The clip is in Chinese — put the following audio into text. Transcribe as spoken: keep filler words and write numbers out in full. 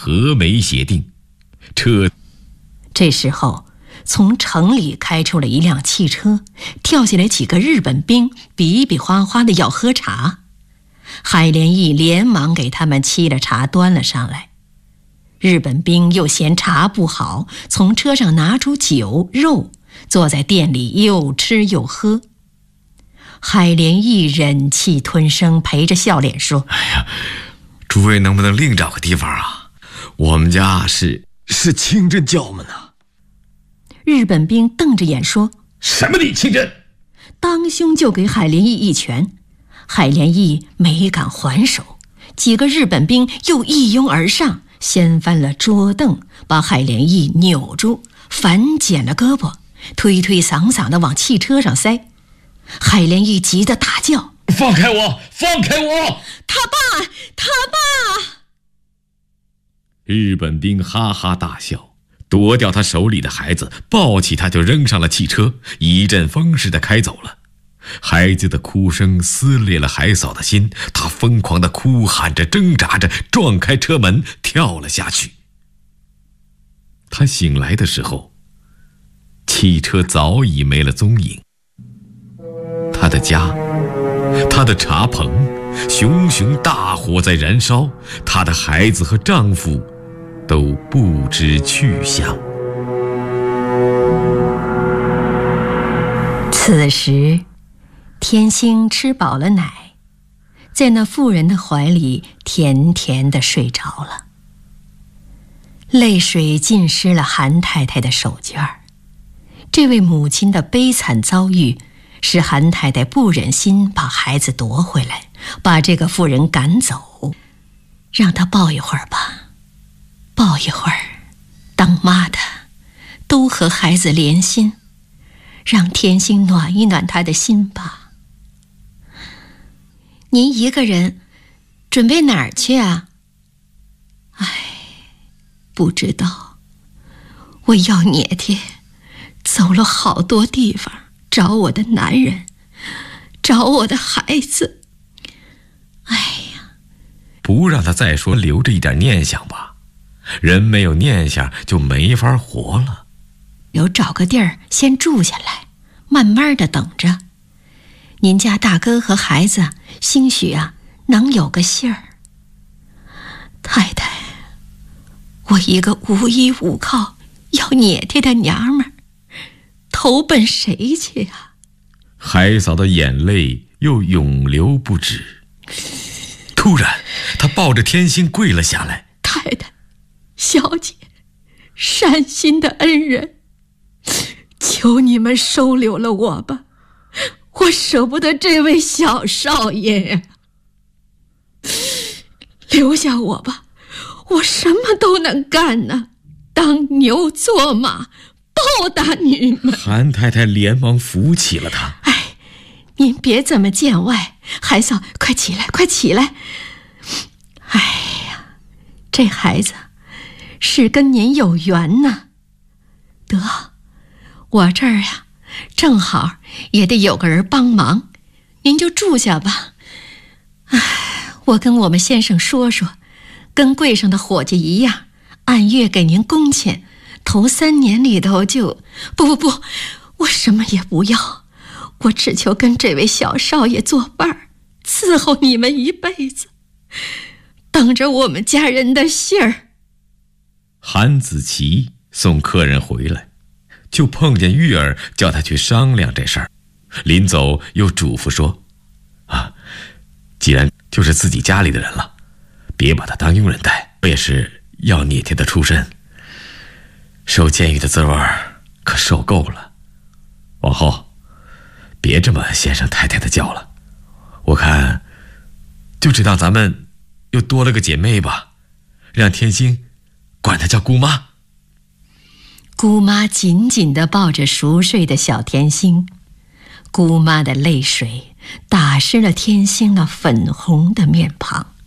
和美协定。撤。 这时候，从城里开出了一辆汽车，跳下来几个日本兵，比比划划的要喝茶。海莲义连忙给他们沏了茶，端了上来。日本兵又嫌茶不好，从车上拿出酒肉，坐在店里又吃又喝。海莲义忍气吞声，陪着笑脸说： 哎呀，诸位能不能另找个地方啊？我们家是是清真教门啊。 日本兵瞪着眼说： 什么你清真？ 当胸就给海莲义一拳。海莲义没敢还手，几个日本兵又一拥而上，掀翻了桌凳，把海莲义扭住，反剪了胳膊，推推搡搡地往汽车上塞。海莲义急得大叫： 放开我，放开我！ 他爸，他爸！ 日本兵哈哈大笑，夺掉他手里的孩子，抱起他就扔上了汽车，一阵风似的开走了。孩子的哭声撕裂了海嫂的心，她疯狂地哭喊着，挣扎着，撞开车门跳了下去。她醒来的时候，汽车早已没了踪影。她的家，她的茶棚，熊熊大火在燃烧，她的孩子和丈夫都不知去向。 此时天星吃饱了奶，在那妇人的怀里甜甜地睡着了。泪水浸湿了韩太太的手绢儿。这位母亲的悲惨遭遇使韩太太不忍心把孩子夺回来，把这个妇人赶走。让她抱一会儿吧，抱一会儿，当妈的都和孩子连心，让天星暖一暖她的心吧。您一个人准备哪儿去啊？哎，不知道。我要捏贴走了好多地方，找我的男人，找我的孩子。哎呀， 不让他再说，留着一点念想吧。人没有念想就没法活了。 有找个地儿先住下来，慢慢的等着。您家大哥和孩子兴许啊能有个信儿。太太，我一个无依无靠要捏贴的娘们儿，投奔谁去啊？ 海嫂的眼泪又涌流不止。突然她抱着天星跪了下来： 太太，小姐，善心的恩人，求你们收留了我吧，我舍不得这位小少爷呀。留下我吧，我什么都能干呢，当牛做马，报答你们。 韩太太连忙扶起了他。 哎，您别这么见外，海嫂，快起来，快起来。哎呀，这孩子是跟您有缘呢。得，我这儿呀，正好也得有个人帮忙，您就住下吧。哎，我跟我们先生说说，跟柜上的伙计一样，按月给您工钱，头三年里头就……不不不，我什么也不要，我只求跟这位小少爷作伴儿，伺候你们一辈子，等着我们家人的信儿。 韩子琪送客人回来，就碰见玉儿，叫他去商量这事儿。临走又嘱咐说：啊，既然就是自己家里的人了，别把他当佣人待，我也是要捏贴的出身，受监狱的滋味可受够了，往后别这么先生太太的叫了，我看就只当咱们又多了个姐妹吧，让天星管她叫姑妈。 姑妈紧紧地抱着熟睡的小天星，姑妈的泪水打湿了天星那粉红的面庞。